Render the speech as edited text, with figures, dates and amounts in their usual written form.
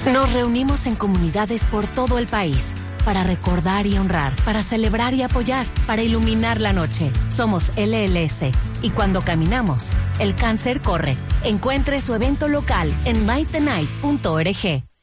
Nos reunimos en comunidades por todo el país para recordar y honrar, para celebrar y apoyar, para iluminar la noche. Somos LLS y cuando caminamos, el cáncer corre. Encuentre su evento local en mytenight.org.